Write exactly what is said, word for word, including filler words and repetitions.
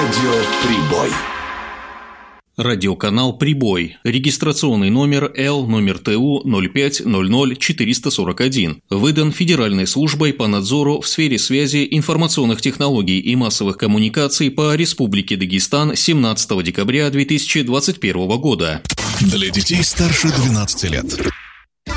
Радио «Прибой». Радиоканал «Прибой». Регистрационный номер Л номер Т У ноль пять ноль ноль четыреста сорок один. Выдан Федеральной службой по надзору в сфере связи, информационных технологий и массовых коммуникаций по Республике Дагестан семнадцатого декабря две тысячи двадцать первого года. Для детей старше двенадцати лет.